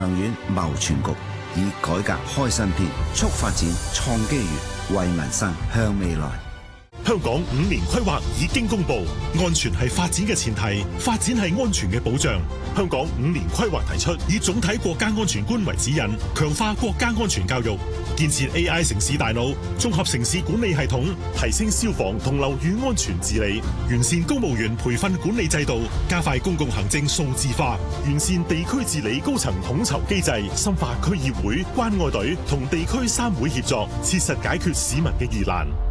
長遠謀全局，以改革開新篇，促發展創機遇，為民生向未來。 香港5年規劃已經公布，安全係發展嘅前提，發展係安全嘅保障。香港5年規劃提出，以總體國家安全觀為指引，強化國家安全教育，建設 AI 城市大腦，綜合城市管理系統，提升消防同樓宇安全治理，完善公務員培訓管理制度，加快公共行政數字化，完善地區治理高層統籌機制，深化區議會、關愛隊同地區3會協作，切實解決市民嘅疑難。